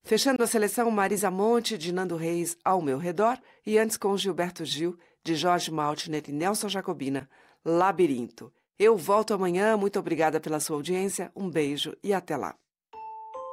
Fechando a seleção, Marisa Monte, de Nando Reis, Ao Meu Redor, e antes com Gilberto Gil, de Jorge Maltner e Nelson Jacobina, Labirinto. Eu volto amanhã, muito obrigada pela sua audiência, um beijo e até lá.